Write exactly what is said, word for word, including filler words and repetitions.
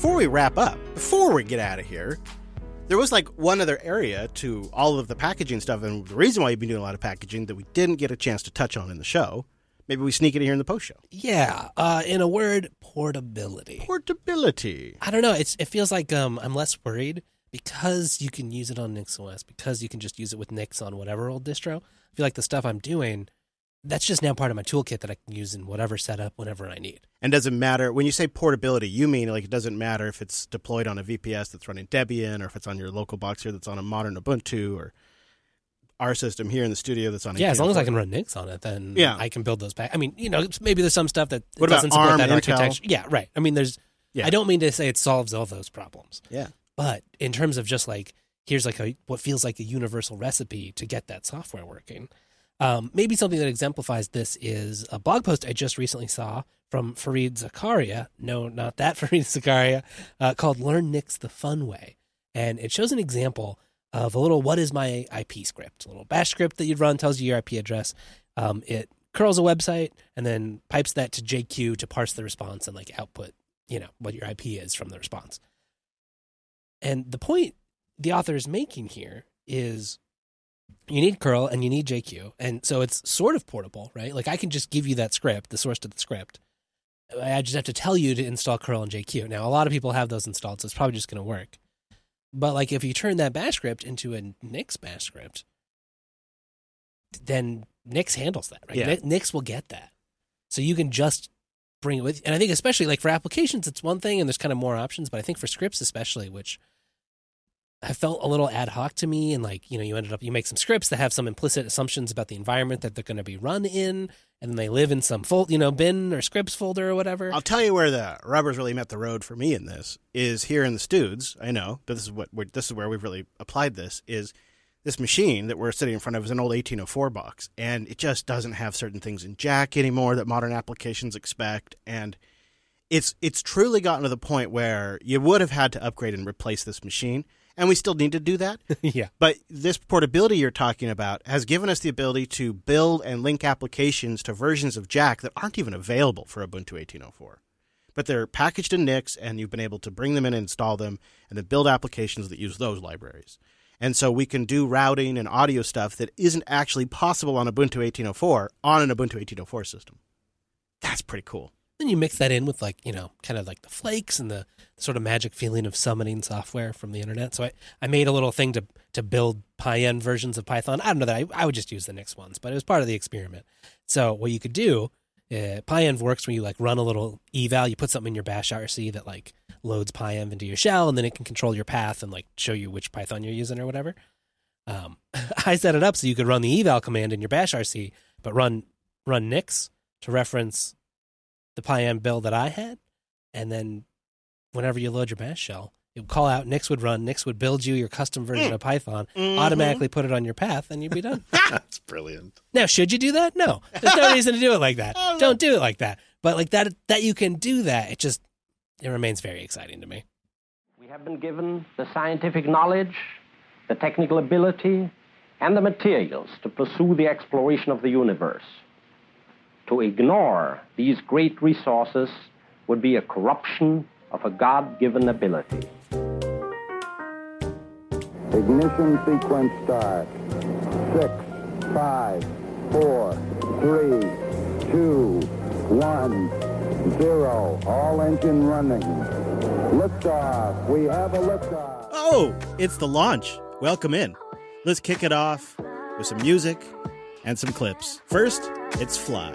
before we wrap up, before we get out of here, there was like one other area to all of the packaging stuff, and the reason why you've been doing a lot of packaging that we didn't get a chance to touch on in the show. Maybe we sneak it in here in the post show. Yeah, uh, in a word, portability. Portability. I don't know. It's it feels like um, I'm less worried because you can use it on NixOS, because you can just use it with Nix on whatever old distro. I feel like the stuff I'm doing, that's just now part of my toolkit that I can use in whatever setup whenever I need. And does it matter, when you say portability, you mean like it doesn't matter if it's deployed on a V P S that's running Debian, or if it's on your local box here that's on a modern Ubuntu, or our system here in the studio that's on yeah, as long as I can run Nix on it, then yeah. I can build those back. I mean, you know, maybe there's some stuff that what doesn't about support ARM, that Intel? architecture. Yeah, right. I mean, there's. Yeah. I don't mean to say it solves all those problems. Yeah. But in terms of just like, here's like a what feels like a universal recipe to get that software working. Um, maybe something that exemplifies this is a blog post I just recently saw from Fareed Zakaria. No, not that Fareed Zakaria, uh, called Learn Nix the Fun Way. And it shows an example of a little what is my I P script, a little bash script that you'd run, tells you your I P address. Um, it curls a website and then pipes that to J Q to parse the response and like output, you know, what your I P is from the response. And the point the author is making here is you need curl and you need J Q. And so it's sort of portable, right? Like I can just give you that script, the source to the script. I just have to tell you to install curl and J Q. Now, a lot of people have those installed, so it's probably just going to work. But like if you turn that bash script into a Nix bash script, then Nix handles that, right? Yeah. Nix will get that. So you can just bring it with. And I think especially like for applications, it's one thing and there's kind of more options. But I think for scripts especially, which have felt a little ad hoc to me, and like, you know, you ended up, you make some scripts that have some implicit assumptions about the environment that they're going to be run in, and then they live in some fold, you know, bin or scripts folder or whatever. I'll tell you where the rubbers really met the road for me in this is here in the Studs. I know, but this is what we're, this is where we've really applied this. Is this machine that we're sitting in front of is an old eighteen oh four box, and it just doesn't have certain things in Jack anymore that modern applications expect, and it's it's truly gotten to the point where you would have had to upgrade and replace this machine. And we still need to do that. Yeah. But this portability you're talking about has given us the ability to build and link applications to versions of Jack that aren't even available for Ubuntu eighteen oh four. But they're packaged in Nix, and you've been able to bring them in and install them, and then build applications that use those libraries. And so we can do routing and audio stuff that isn't actually possible on Ubuntu eighteen oh four on an Ubuntu eighteen oh four system. That's pretty cool. Then you mix that in with like, you know, kind of like the flakes and the sort of magic feeling of summoning software from the internet. So I, I made a little thing to to build Pyen versions of Python. I don't know that I, I would just use the Nix ones, but it was part of the experiment. So what you could do, uh, Pyen works when you like run a little eval. You put something in your bash R C that like loads Pyen into your shell, and then it can control your path and like show you which Python you're using or whatever. Um, I set it up so you could run the eval command in your bash R C, but run run Nix to reference the Pyen build that I had, and then whenever you load your bash shell, it would call out, Nix would run, Nix would build you your custom version mm. of Python, mm-hmm. automatically put it on your path, and you'd be done. That's brilliant. Now, should you do that? No. There's no reason to do it like that. Don't do it like that. But like that, that you can do that, it just, it remains very exciting to me. We have been given the scientific knowledge, the technical ability, and the materials to pursue the exploration of the universe. To ignore these great resources would be a corruption of a God-given ability. Ignition sequence start. Six, five, four, three, two, one, zero. All engine running. Liftoff. We have a liftoff. Oh, it's the launch. Welcome in. Let's kick it off with some music and some clips. First, it's Fly.